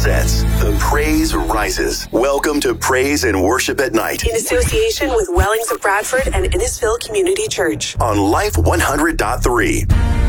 sets, the praise rises. Welcome to Praise and Worship at Night in association with Wellings of Bradford and Innisfil Community Church on Life 100.3.